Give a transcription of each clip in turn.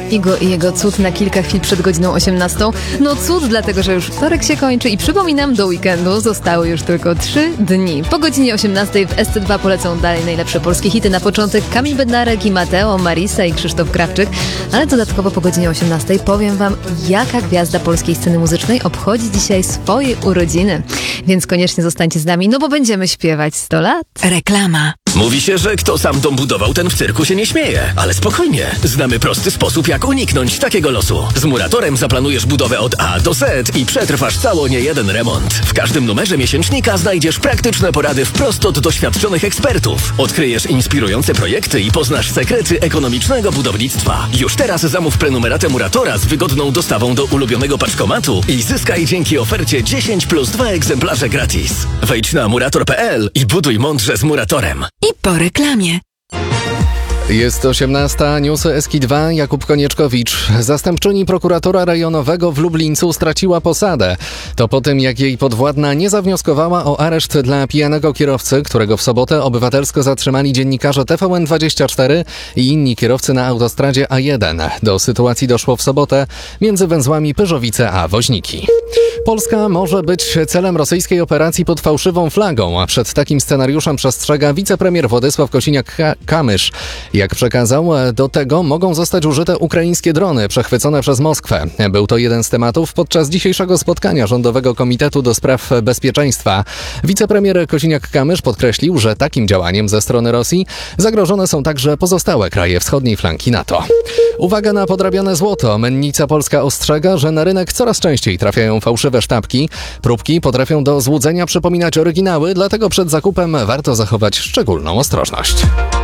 Igo i jego cud na kilka chwil przed godziną 18. No cud, dlatego że już wtorek się kończy i przypominam, do weekendu zostały już tylko 3 dni. Po godzinie 18 w SC2 polecą dalej najlepsze polskie hity. Na początek Kamil Bednarek i Mateo, Marisa i Krzysztof Krawczyk, ale dodatkowo po godzinie 18 powiem wam, jaka gwiazda polskiej sceny muzycznej obchodzi dzisiaj swoje urodziny. Więc koniecznie zostańcie z nami, no bo będziemy śpiewać 100 lat. Reklama. Mówi się, że kto sam dom budował, ten w cyrku się nie śmieje. Ale spokojnie, znamy prosty sposób, jak uniknąć takiego losu. Z Muratorem zaplanujesz budowę od A do Z i przetrwasz cało niejeden remont. W każdym numerze miesięcznika znajdziesz praktyczne porady wprost od doświadczonych ekspertów. Odkryjesz inspirujące projekty i poznasz sekrety ekonomicznego budownictwa. Już teraz zamów prenumeratę Muratora z wygodną dostawą do ulubionego paczkomatu i zyskaj dzięki ofercie 10 plus 2 egzemplarze gratis. Wejdź na murator.pl i buduj mądrze z Muratorem. I po reklamie. Jest 18, newsy SK2, Jakub Konieczkowicz. Zastępczyni prokuratora rejonowego w Lublińcu straciła posadę. To po tym, jak jej podwładna nie zawnioskowała o areszt dla pijanego kierowcy, którego w sobotę obywatelsko zatrzymali dziennikarze TVN24 i inni kierowcy na autostradzie A1. Do sytuacji doszło w sobotę między węzłami Pyrzowice a Woźniki. Polska może być celem rosyjskiej operacji pod fałszywą flagą, a przed takim scenariuszem przestrzega wicepremier Władysław Kosiniak-Kamysz. Jak przekazał, do tego mogą zostać użyte ukraińskie drony przechwycone przez Moskwę. Był to jeden z tematów podczas dzisiejszego spotkania Rządowego Komitetu do Spraw Bezpieczeństwa. Wicepremier Kosiniak-Kamysz podkreślił, że takim działaniem ze strony Rosji zagrożone są także pozostałe kraje wschodniej flanki NATO. Uwaga na podrabiane złoto. Mennica Polska ostrzega, że na rynek coraz częściej trafiają fałszywe sztabki. Próbki potrafią do złudzenia przypominać oryginały, dlatego przed zakupem warto zachować szczególną ostrożność.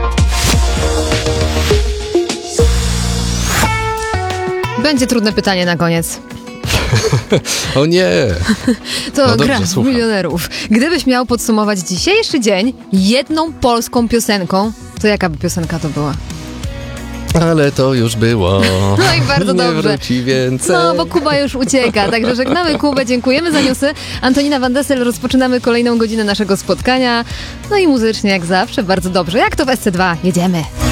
Będzie trudne pytanie na koniec. O nie! To no gra dobrze, w milionerów. Gdybyś miał podsumować dzisiejszy dzień jedną polską piosenką, to jaka by piosenka to była? Ale to już było. No i bardzo nie dobrze. Wróci więcej. No, bo Kuba już ucieka, także żegnamy Kubę, dziękujemy za newsy. Antonina Van Dessel, rozpoczynamy kolejną godzinę naszego spotkania. No i muzycznie jak zawsze, bardzo dobrze. Jak to w SC2? Jedziemy.